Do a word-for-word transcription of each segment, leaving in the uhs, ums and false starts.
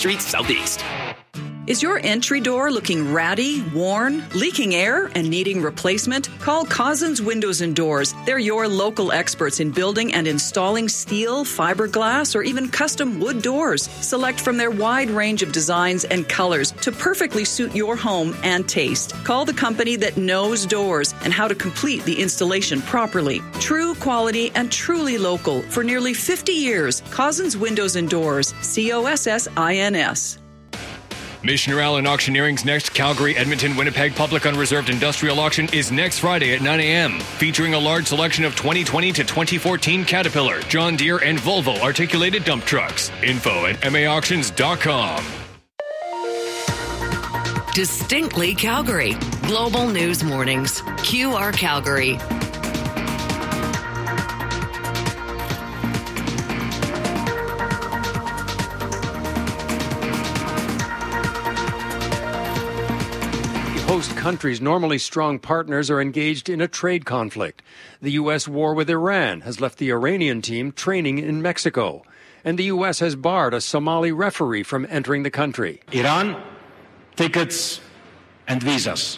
Street, Southeast. Is your entry door looking ratty, worn, leaking air, and needing replacement? Call Cousins Windows and Doors. They're your local experts in building and installing steel, fiberglass, or even custom wood doors. Select from their wide range of designs and colors to perfectly suit your home and taste. Call the company that knows doors and how to complete the installation properly. True quality and truly local for nearly fifty years. Cousins Windows and Doors. C O S S I N S. Missioner Allen Auctioneering's next Calgary, Edmonton, Winnipeg Public Unreserved Industrial Auction is next Friday at nine a.m., featuring a large selection of twenty twenty to twenty fourteen Caterpillar, John Deere, and Volvo articulated dump trucks. Info at m a auctions dot com. Distinctly Calgary. Global News Mornings. Q R Calgary. Host countries, normally strong partners, are engaged in a trade conflict. The U S war with Iran has left the Iranian team training in Mexico. And the U S has barred a Somali referee from entering the country. Iran, tickets and visas.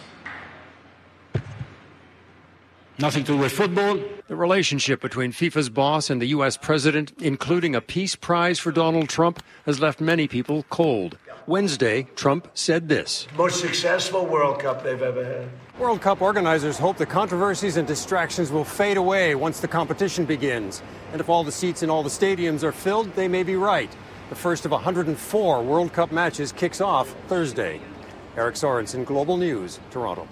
Nothing to do with football. The relationship between FIFA's boss and the U S president, including a peace prize for Donald Trump, has left many people cold. Wednesday, Trump said this. Most successful World Cup they've ever had. World Cup organizers hope the controversies and distractions will fade away once the competition begins. And if all the seats in all the stadiums are filled, they may be right. The first of one hundred four World Cup matches kicks off Thursday. Eric Sorensen, Global News, Toronto.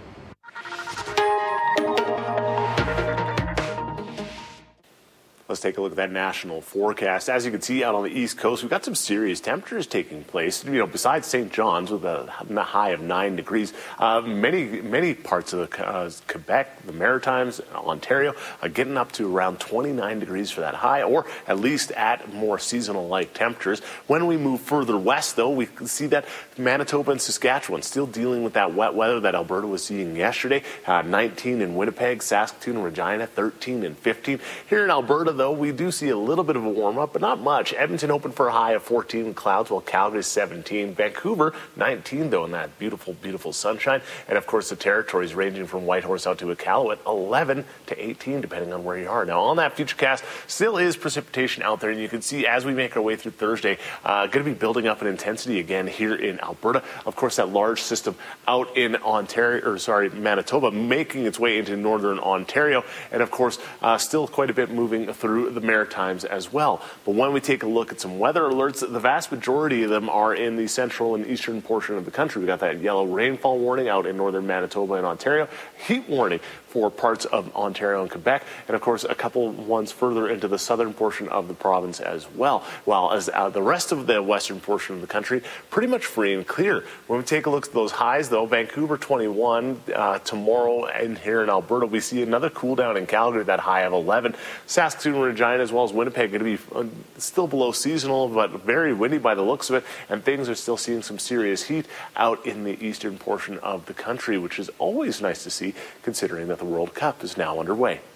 Let's take a look at that national forecast. As you can see out on the East Coast, we've got some serious temperatures taking place. You know, besides Saint John's with a high of nine degrees, uh, many many parts of the, uh, Quebec, the Maritimes, Ontario, are getting up to around twenty-nine degrees for that high, or at least at more seasonal-like temperatures. When we move further west, though, we can see that Manitoba and Saskatchewan still dealing with that wet weather that Alberta was seeing yesterday. Uh, nineteen in Winnipeg, Saskatoon, Regina, thirteen and fifteen. Here in Alberta, though, we do see a little bit of a warm-up, but not much. Edmonton open for a high of fourteen with clouds, while Calgary is seventeen. Vancouver, nineteen, though, in that beautiful, beautiful sunshine. And, of course, the territories ranging from Whitehorse out to Iqaluit, eleven to eighteen, depending on where you are. Now, on that futurecast, still is precipitation out there, and you can see as we make our way through Thursday, uh, going to be building up in intensity again here in Alberta. Of course, that large system out in Ontario, or sorry, Manitoba, making its way into northern Ontario, and, of course, uh, still quite a bit moving through the Maritimes as well. But when we take a look at some weather alerts, the vast majority of them are in the central and eastern portion of the country. We got that yellow rainfall warning out in northern Manitoba and Ontario, heat warning for parts of Ontario and Quebec, and of course a couple ones further into the southern portion of the province as well. While as uh, the rest of the western portion of the country, pretty much free and clear. When we take a look at those highs, though, Vancouver twenty-one, uh, tomorrow, and here in Alberta, we see another cool down in Calgary, that high of eleven. Saskatoon, Regina, as well as Winnipeg, going to be uh, still below seasonal, but very windy by the looks of it, and things are still seeing some serious heat out in the eastern portion of the country, which is always nice to see, considering that the World Cup is now underway.